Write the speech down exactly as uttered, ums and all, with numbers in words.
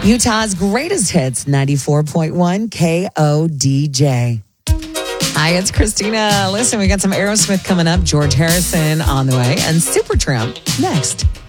Utah's greatest hits, ninety-four point one K O D J. Hi, it's Christina. Listen, we got some Aerosmith coming up, George Harrison on the way, and Supertramp next.